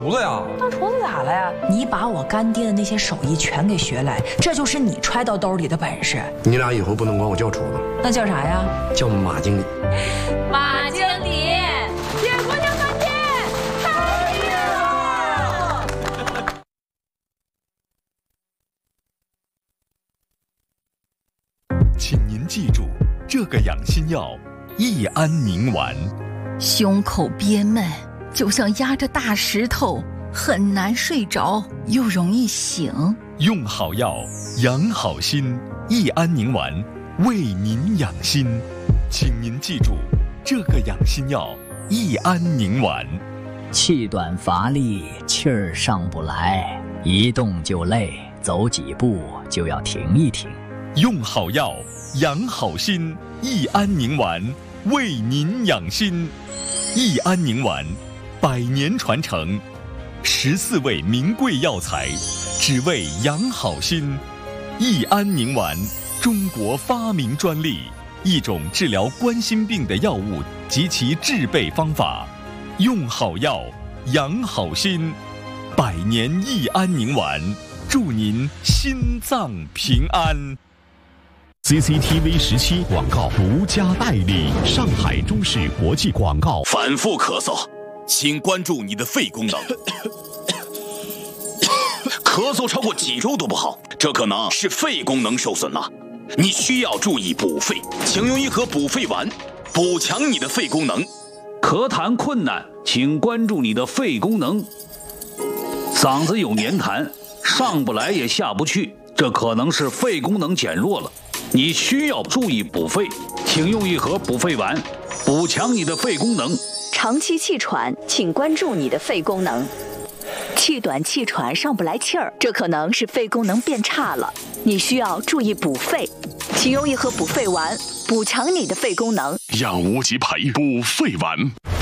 厨子呀？ 当厨子咋了呀？你把我干爹的那些手艺全给学来，这就是你揣到兜里的本事。 你俩以后不能管我叫厨子， 那叫啥呀？ 叫马经理。 马经理，铁锅酱饭店开业了！ 请您记住，这个养心药益安宁丸。 胸口憋闷，就像压着大石头，很难睡着，又容易醒。 用好药，养好心，益安宁丸为您养心。请您记住，这个养心药益安宁丸。 气短乏力，气儿上不来，一动就累，走几步就要停一停。 用好药，养好心，益安宁丸为您养心。益安宁丸100年传承，14味名贵药材，只为养好心。益安宁丸，中国发明专利，一种治疗冠心病的药物及其制备方法。用好药，养好心，100年益安宁丸，祝您心脏平安。 CCTV 17广告独家代理，上海中视国际广告。 反复咳嗽，请关注你的肺功能。咳嗽超过几周都不好，这可能是肺功能受损了，你需要注意补肺，请用一盒补肺丸，补强你的肺功能。 咳痰困难，请关注你的肺功能。嗓子有黏痰，上不来也下不去，这可能是肺功能减弱了，你需要注意补肺，请用一盒补肺丸，补强你的肺功能。 长期气喘，请关注你的肺功能。气短气喘上不来气儿，这可能是肺功能变差了，你需要注意补肺，请用一盒补肺丸，补强你的肺功能。 养无极培补肺丸。